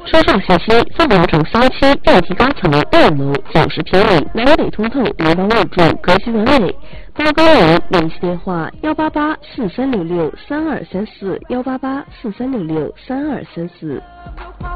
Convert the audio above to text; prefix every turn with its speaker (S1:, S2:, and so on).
S1: 收上信息4秒钟3期电梯高层2楼90平米南北通透领导入住格局完美。报告人联系电话18843663234，18843663234。